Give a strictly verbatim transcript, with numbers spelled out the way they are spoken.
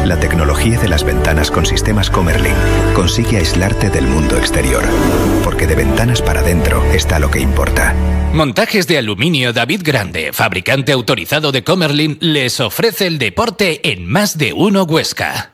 La tecnología de las ventanas con sistemas Comerlin consigue aislarte del mundo exterior. Porque de ventanas para adentro está lo que importa. Montajes de aluminio David Grande, fabricante autorizado de Comerlin, les ofrece el deporte en Más de Uno Huesca.